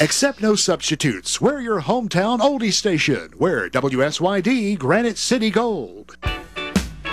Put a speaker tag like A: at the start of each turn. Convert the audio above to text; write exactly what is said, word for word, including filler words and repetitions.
A: Accept no substitutes. We're your hometown oldie station. We're W S Y D Granite City Gold.